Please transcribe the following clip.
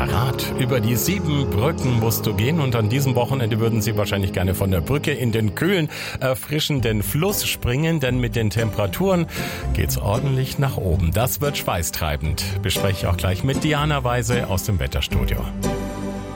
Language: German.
Der Rat über die 7 Brücken musst du gehen und an diesem Wochenende würden Sie wahrscheinlich gerne von der Brücke in den kühlen, erfrischenden Fluss springen, denn mit den Temperaturen geht's ordentlich nach oben. Das wird schweißtreibend. Bespreche ich auch gleich mit Diana Weise aus dem Wetterstudio.